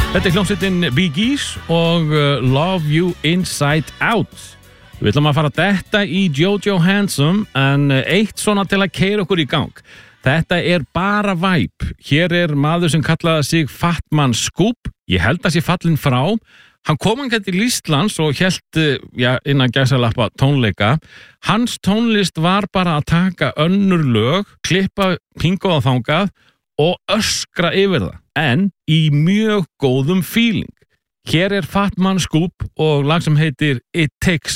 Þetta hljómsveitin Bee Gees og Love You Inside Out. Við ætlum að fara að detta í Jojo Handsome en eitt svona til að keyra okkur í gang. Þetta bara vibe. Hér maður sem kallaði sig Fatman Scoop. Ég held að sé fallinn frá. Hann kom hingað til Íslands og hélt innan gæsalappa tónleika. Hans tónlist var bara að taka önnur lög, klippa hingað og þangað og öskra yfir það, en í mjög góðum feeling. Hér Fatman Scoop og lag sem heitir It Takes